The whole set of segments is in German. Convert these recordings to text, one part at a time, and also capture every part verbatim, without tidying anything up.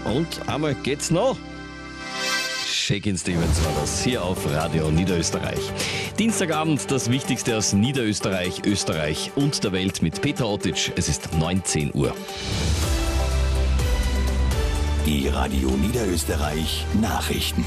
Und einmal geht's noch. Shakin' Stevens war das hier auf Radio Niederösterreich. Dienstagabend das Wichtigste aus Niederösterreich, Österreich und der Welt mit Peter Ottitsch. Es ist neunzehn Uhr. Die Radio Niederösterreich Nachrichten.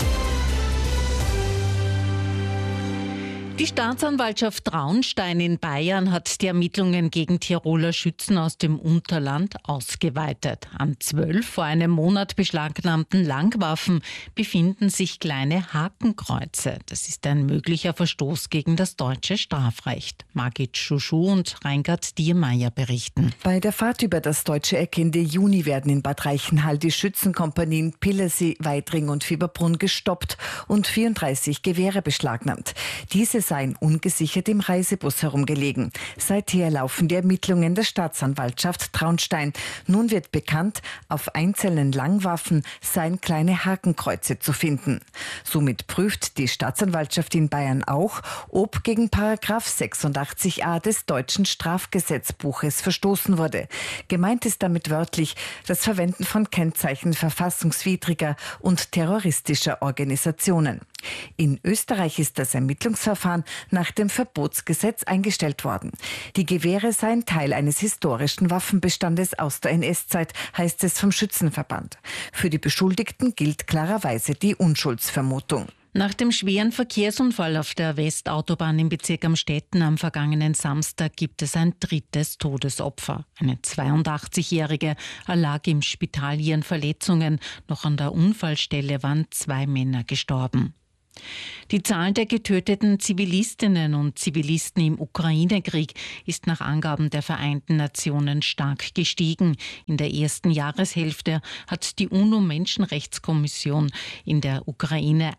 Die Staatsanwaltschaft Traunstein in Bayern hat die Ermittlungen gegen Tiroler Schützen aus dem Unterland ausgeweitet. An zwölf vor einem Monat beschlagnahmten Langwaffen befinden sich kleine Hakenkreuze. Das ist ein möglicher Verstoß gegen das deutsche Strafrecht. Margit Schuschu und Reingard Diermeier berichten. Bei der Fahrt über das deutsche Eck Ende Juni werden in Bad Reichenhall die Schützenkompanien Pillersee, Weidring und Fieberbrunn gestoppt und vierunddreißig Gewehre beschlagnahmt. Diese seien ungesichert im Reisebus herumgelegen. Seither laufen die Ermittlungen der Staatsanwaltschaft Traunstein. Nun wird bekannt, auf einzelnen Langwaffen seien kleine Hakenkreuze zu finden. Somit prüft die Staatsanwaltschaft in Bayern auch, ob gegen Paragraph sechsundachtzig a des deutschen Strafgesetzbuches verstoßen wurde. Gemeint ist damit wörtlich das Verwenden von Kennzeichen verfassungswidriger und terroristischer Organisationen. In Österreich ist das Ermittlungsverfahren nach dem Verbotsgesetz eingestellt worden. Die Gewehre seien Teil eines historischen Waffenbestandes aus der N S-Zeit, heißt es vom Schützenverband. Für die Beschuldigten gilt klarerweise die Unschuldsvermutung. Nach dem schweren Verkehrsunfall auf der Westautobahn im Bezirk Amstetten am vergangenen Samstag gibt es ein drittes Todesopfer. Eine zweiundachtzigjährige erlag im Spital ihren Verletzungen. Noch an der Unfallstelle waren zwei Männer gestorben. Die Zahl der getöteten Zivilistinnen und Zivilisten im Ukraine-Krieg ist nach Angaben der Vereinten Nationen stark gestiegen. In der ersten Jahreshälfte hat die UNO-Menschenrechtskommission in der Ukraine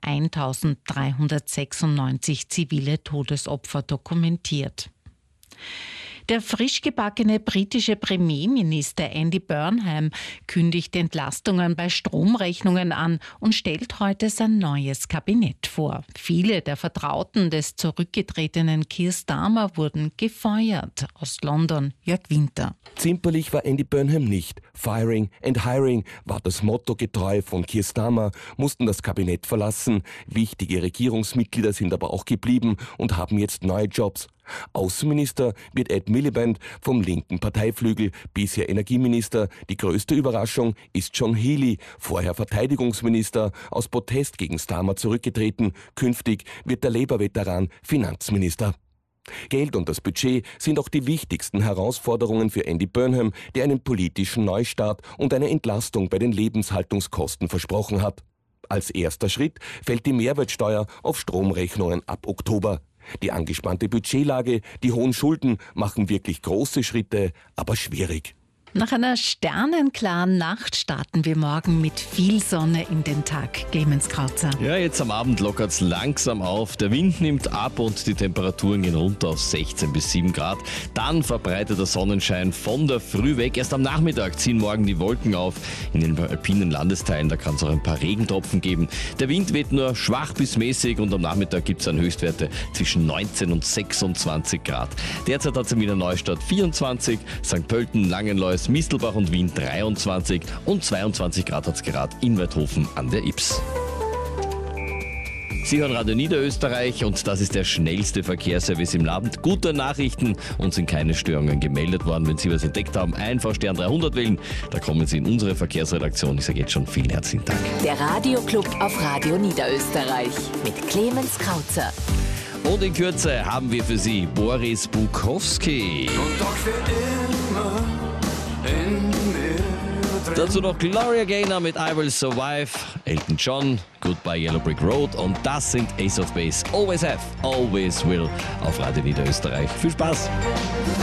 eintausenddreihundertsechsundneunzig zivile Todesopfer dokumentiert. Der frisch gebackene britische Premierminister Andy Burnham kündigt Entlastungen bei Stromrechnungen an und stellt heute sein neues Kabinett vor. Viele der Vertrauten des zurückgetretenen Keir Starmer wurden gefeuert. Aus London, Jörg Winter. Zimperlich war Andy Burnham nicht. Firing and hiring war das Motto. Getreu von Keir Starmer mussten das Kabinett verlassen. Wichtige Regierungsmitglieder sind aber auch geblieben und haben jetzt neue Jobs. Außenminister wird Ed Miliband vom linken Parteiflügel, bisher Energieminister. Die größte Überraschung ist John Healey, vorher Verteidigungsminister, aus Protest gegen Starmer zurückgetreten. Künftig wird der Labour-Veteran Finanzminister. Geld und das Budget sind auch die wichtigsten Herausforderungen für Andy Burnham, der einen politischen Neustart und eine Entlastung bei den Lebenshaltungskosten versprochen hat. Als erster Schritt fällt die Mehrwertsteuer auf Stromrechnungen ab Oktober. Die angespannte Budgetlage, die hohen Schulden machen wirklich große Schritte, aber schwierig. Nach einer sternenklaren Nacht starten wir morgen mit viel Sonne in den Tag. Clemens Krauzer. Ja, jetzt am Abend lockert es langsam auf. Der Wind nimmt ab und die Temperaturen gehen runter auf sechzehn bis sieben Grad. Dann verbreitet der Sonnenschein von der Früh weg. Erst am Nachmittag ziehen morgen die Wolken auf. In den alpinen Landesteilen, da kann es auch ein paar Regentropfen geben. Der Wind weht nur schwach bis mäßig und am Nachmittag gibt es dann Höchstwerte zwischen neunzehn und sechsundzwanzig Grad. Derzeit hat es in Wiener Neustadt vierundzwanzig, Sankt Pölten, Langenlois, Mistelbach und Wien dreiundzwanzig und zweiundzwanzig Grad hat es gerade in Weidhofen an der Ips. Sie hören Radio Niederösterreich und das ist der schnellste Verkehrsservice im Land. Gute Nachrichten, uns sind keine Störungen gemeldet worden. Wenn Sie was entdeckt haben, einfach Stern dreihundert wählen. Da kommen Sie in unsere Verkehrsredaktion. Ich sage jetzt schon vielen herzlichen Dank. Der Radioclub auf Radio Niederösterreich mit Clemens Krauzer. Und in Kürze haben wir für Sie Boris Bukowski. Und doch für immer in mir drin. Dazu noch Gloria Gaynor mit I Will Survive, Elton John, Goodbye Yellow Brick Road und das sind Ace of Base, Always Have, Always Will auf Radio Niederösterreich. Viel Spaß!